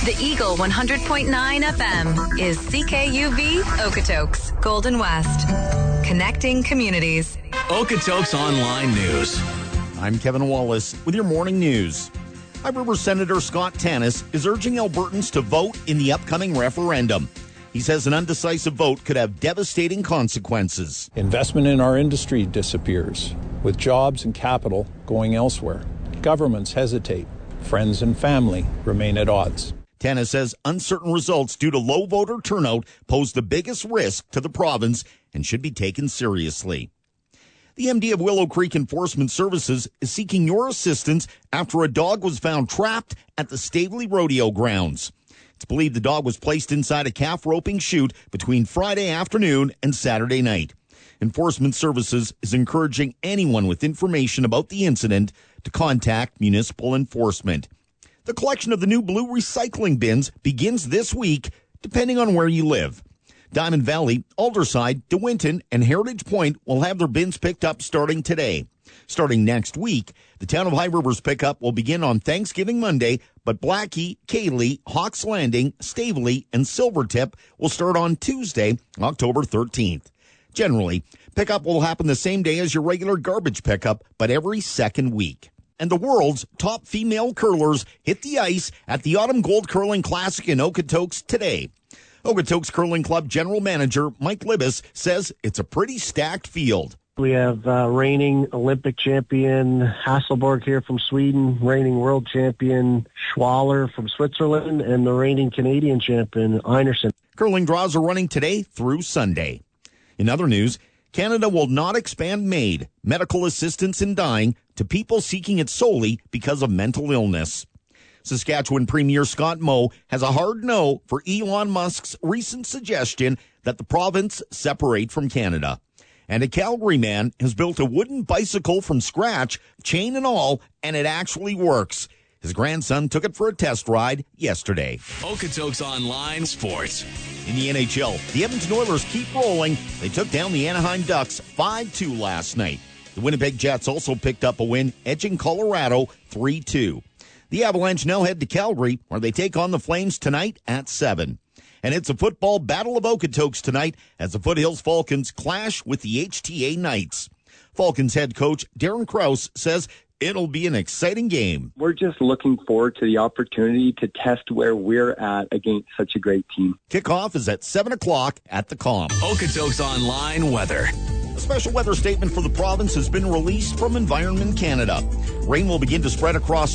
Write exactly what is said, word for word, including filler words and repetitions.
The Eagle one hundred point nine F M is C K U V Okotoks, Golden West. Connecting communities. Okotoks Online News. I'm Kevin Wallace with your morning news. High River Senator Scott Tanis is urging Albertans to vote in the upcoming referendum. He says an undecisive vote could have devastating consequences. Investment in our industry disappears, with jobs and capital going elsewhere. Governments hesitate. Friends and family remain at odds. Tanis says uncertain results due to low voter turnout pose the biggest risk to the province and should be taken seriously. The M D of Willow Creek Enforcement Services is seeking your assistance after a dog was found trapped at the Staveley Rodeo grounds. It's believed the dog was placed inside a calf roping chute between Friday afternoon and Saturday night. Enforcement Services is encouraging anyone with information about the incident to contact municipal enforcement. The collection of the new blue recycling bins begins this week, depending on where you live. Diamond Valley, Alderside, DeWinton, and Heritage Point will have their bins picked up starting today. Starting next week, the town of High River's pickup will begin on Thanksgiving Monday, but Blackie, Cayley, Hawks Landing, Staveley, and Silvertip will start on Tuesday, October thirteenth. Generally, pickup will happen the same day as your regular garbage pickup, but every second week. And the world's top female curlers hit the ice at the Autumn Gold Curling Classic in Okotoks today. Okotoks Curling Club General Manager Mike Libis says it's a pretty stacked field. We have uh, reigning Olympic champion Hasselborg here from Sweden, reigning world champion Schwaller from Switzerland, and the reigning Canadian champion Einerson. Curling draws are running today through Sunday. In other news, Canada will not expand MAID, medical assistance in dying, to people seeking it solely because of mental illness. Saskatchewan Premier Scott Moe has a hard no for Elon Musk's recent suggestion that the province separate from Canada. And a Calgary man has built a wooden bicycle from scratch, chain and all, and it actually works. His grandson took it for a test ride yesterday. Okotoks Online Sports. In the N H L, the Edmonton Oilers keep rolling. They took down the Anaheim Ducks five two last night. The Winnipeg Jets also picked up a win, edging Colorado three two. The Avalanche now head to Calgary, where they take on the Flames tonight at seven. And it's a football battle of Okotoks tonight as the Foothills Falcons clash with the H T A Knights. Falcons head coach Darren Krause says it'll be an exciting game. We're just looking forward to the opportunity to test where we're at against such a great team. Kickoff is at seven o'clock at the Com. Okotoks Online Weather. A special weather statement for the province has been released from Environment Canada. Rain will begin to spread across